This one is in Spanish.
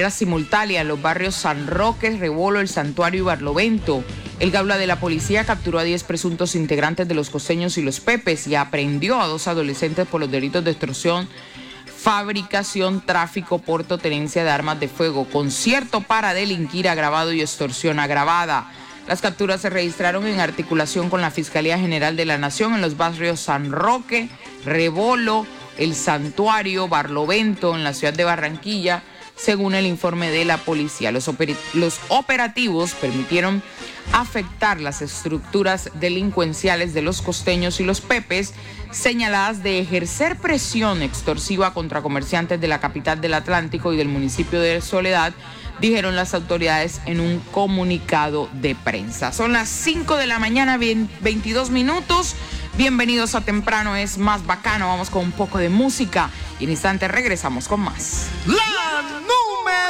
manera simultánea en los barrios San Roque, Rebolo, El Santuario y Barlovento. El Gaula de la policía capturó a 10 presuntos integrantes de los Costeños y los Pepes y aprehendió a 2 adolescentes por los delitos de extorsión, fabricación, tráfico, porte, tenencia de armas de fuego, concierto para delinquir agravado y extorsión agravada. Las capturas se registraron en articulación con la Fiscalía General de la Nación en los barrios San Roque, Rebolo, El Santuario, Barlovento, en la ciudad de Barranquilla, según el informe de la policía. Los operativos permitieron afectar las estructuras delincuenciales de los Costeños y los Pepes, señaladas de ejercer presión extorsiva contra comerciantes de la capital del Atlántico y del municipio de Soledad, dijeron las autoridades en un comunicado de prensa. Son las 5 de la mañana, 22 minutos. Bienvenidos a Temprano es Más Bacano. Vamos con un poco de música y en instante regresamos con más. La número